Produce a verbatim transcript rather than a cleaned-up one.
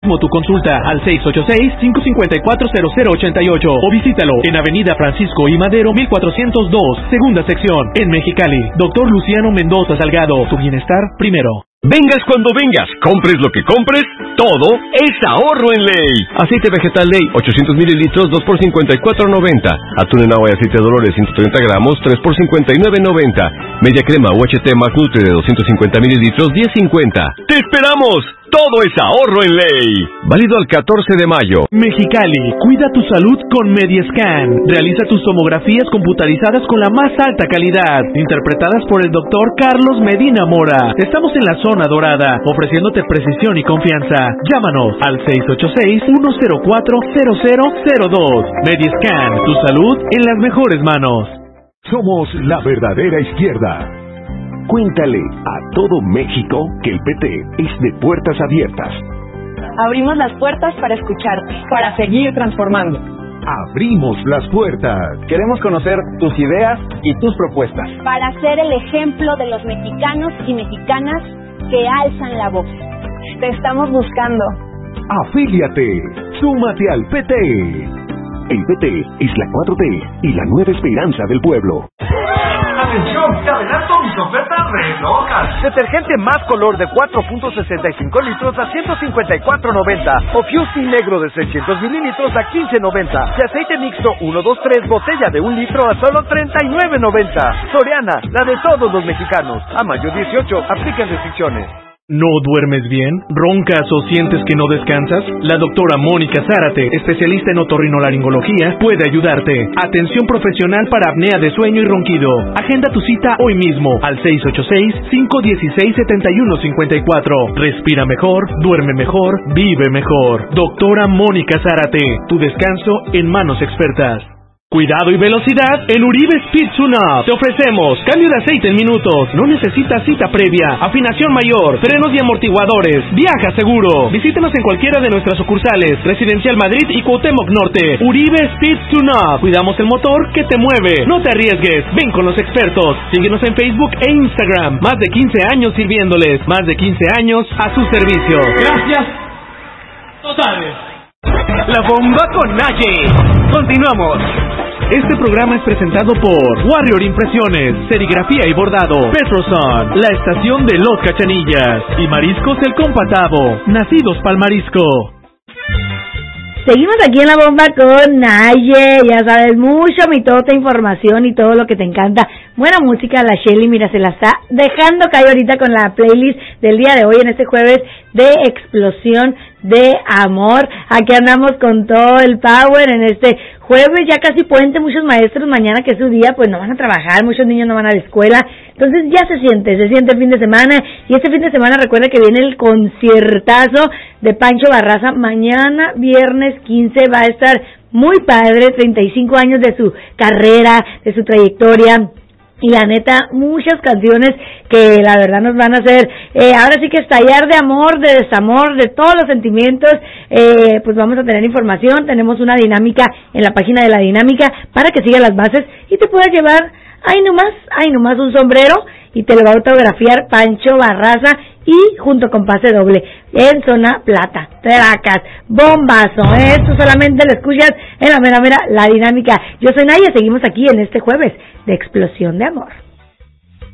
mismo tu consulta al seis ocho seis, cinco cinco cuatro, cero cero ocho ocho o visítalo en Avenida Francisco I. Madero mil cuatrocientos dos, segunda sección, en Mexicali. Doctor Luciano Mendoza Salgado, tu bienestar primero. Vengas cuando vengas, compres lo que compres, todo es ahorro en Ley. Aceite vegetal Ley, ochocientos mililitros, dos por cincuenta y cuatro noventa. Atún en agua y aceite de Dolores, ciento treinta gramos, tres por cincuenta y nueve noventa. Media crema U H T Max Nutri de doscientos cincuenta mililitros, diez cincuenta. ¡Te esperamos! Todo es ahorro en Ley. Válido al catorce de mayo. Mexicali, cuida tu salud con Mediascan. Realiza tus tomografías computarizadas con la más alta calidad, interpretadas por el doctor Carlos Medina Mora. Estamos en la zona dorada, ofreciéndote precisión y confianza. Llámanos al seis ocho seis, uno cero cuatro, cero cero cero dos. Mediascan, tu salud en las mejores manos. Somos la verdadera izquierda. Cuéntale a todo México que el P T es de puertas abiertas. Abrimos las puertas para escucharte, para seguir transformando. Abrimos las puertas. Queremos conocer tus ideas y tus propuestas. Para ser el ejemplo de los mexicanos y mexicanas que alzan la voz. Te estamos buscando. Afíliate. Súmate al P T. El P T es la cuatro T y la nueva esperanza del pueblo. ¡Atención! ¡Te adelanto mis ofertas re locas! Detergente más color de cuatro punto sesenta y cinco litros a ciento cincuenta y cuatro noventa. O Fusti negro de seiscientos mililitros a quince noventa. Y aceite mixto uno dos tres botella de un litro a solo treinta y nueve noventa. Soriana, la de todos los mexicanos. A mayo dieciocho, aplican restricciones. ¿No duermes bien? ¿Roncas o sientes que no descansas? La doctora Mónica Zárate, especialista en otorrinolaringología, puede ayudarte. Atención profesional para apnea de sueño y ronquido. Agenda tu cita hoy mismo al seis ocho seis, cinco uno seis, siete uno cinco cuatro. Respira mejor, duerme mejor, vive mejor. Doctora Mónica Zárate, tu descanso en manos expertas. Cuidado y velocidad en Uribe Speed Tune-Up. Te ofrecemos cambio de aceite en minutos. No necesitas cita previa. Afinación mayor, frenos y amortiguadores. Viaja seguro. Visítenos en cualquiera de nuestras sucursales. Residencial Madrid y Cuauhtémoc Norte. Uribe Speed Tune-Up. Cuidamos el motor que te mueve. No te arriesgues. Ven con los expertos. Síguenos en Facebook e Instagram. Más de quince años sirviéndoles. Más de quince años a su servicio. Gracias totales. La bomba con Naye. Continuamos. Este programa es presentado por Warrior Impresiones, Serigrafía y Bordado, Petroson, la estación de los Cachanillas y Mariscos El Compatavo, nacidos pa'l marisco. Seguimos aquí en la bomba con Naye, ya sabes, mucho mitote, información y todo lo que te encanta. Buena música, la Shelly, mira, se la está dejando caer ahorita con la playlist del día de hoy en este jueves de explosión de amor. Aquí andamos con todo el power en este jueves, ya casi puente, muchos maestros mañana que es su día, pues no van a trabajar, muchos niños no van a la escuela, entonces ya se siente, se siente el fin de semana, y este fin de semana recuerda que viene el conciertazo de Pancho Barraza, mañana viernes quince, va a estar muy padre, treinta y cinco años de su carrera, de su trayectoria, y la neta, muchas canciones que la verdad nos van a hacer, eh, ahora sí que estallar de amor, de desamor, de todos los sentimientos. Eh, pues vamos a tener información, tenemos una dinámica en la página de la dinámica para que sigas las bases y te puedas llevar, ahí nomás, ahí nomás un sombrero y te lo va a autografiar Pancho Barraza y junto con pase doble en zona plata, tracas, bombazo, esto solamente lo escuchas en la mera mera la dinámica. Yo soy Naya, seguimos aquí en este jueves de explosión de amor.